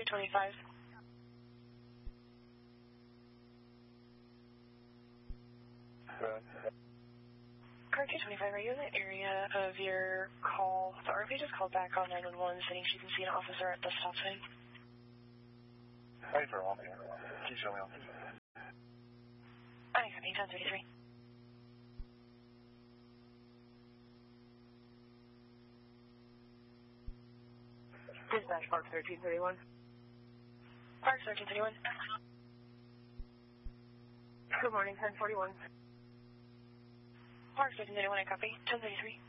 225. Car 225, are you in the area of your call? The RV just called back on 911 saying she can see an officer at the stop sign. Hi, for walking. Can you show me officer? I copy, 1033. Dispatch Park 1331. Park 1331. Good morning, 1041. Park 1331, I copy, 1033.